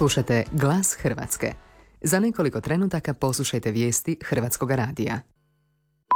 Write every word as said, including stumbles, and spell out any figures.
Slušate Glas Hrvatske. Za nekoliko trenutaka poslušajte vijesti Hrvatskog radija.